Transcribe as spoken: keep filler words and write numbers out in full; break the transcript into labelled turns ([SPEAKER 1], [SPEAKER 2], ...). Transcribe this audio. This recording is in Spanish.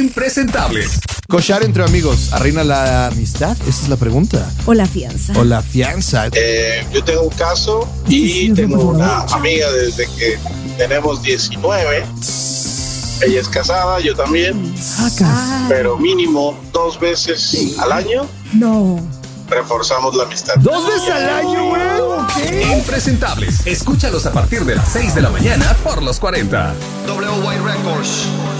[SPEAKER 1] Impresentables.
[SPEAKER 2] Cochar entre amigos, ¿arruina la amistad? Esa es la pregunta.
[SPEAKER 3] O la fianza.
[SPEAKER 2] O la fianza.
[SPEAKER 4] Eh, yo tengo un caso y tengo una amiga desde que tenemos diecinueve. Ella es casada, yo también.
[SPEAKER 3] Ah,
[SPEAKER 4] Pero mínimo dos veces al año
[SPEAKER 3] no.
[SPEAKER 4] reforzamos la amistad.
[SPEAKER 2] ¿Dos veces al año, güey?
[SPEAKER 1] Impresentables. Escúchalos a partir de las seis de la mañana por los cuarenta.
[SPEAKER 5] W Y Records.